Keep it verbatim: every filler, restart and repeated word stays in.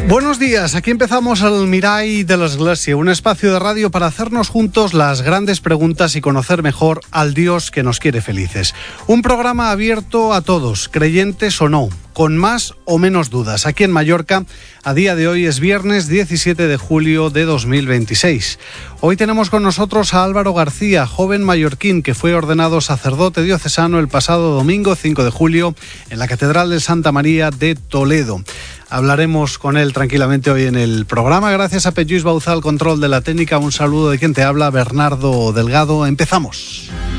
Buenos días, aquí empezamos el Mirall de l'Església, un espacio de radio para hacernos juntos las grandes preguntas y conocer mejor al Dios que nos quiere felices. Un programa abierto a todos, creyentes o no, con más o menos dudas. Aquí en Mallorca, a día de hoy es viernes diecisiete de julio de dos mil veintiséis. Hoy tenemos con nosotros a Álvaro García, joven mallorquín que fue ordenado sacerdote diocesano el pasado domingo cinco de julio en la Catedral de Santa María de Toledo. Hablaremos con él tranquilamente hoy en el programa. Gracias a Pelluís Bauzá, al control de la técnica. Un saludo de quien te habla, Bernardo Delgado. Empezamos.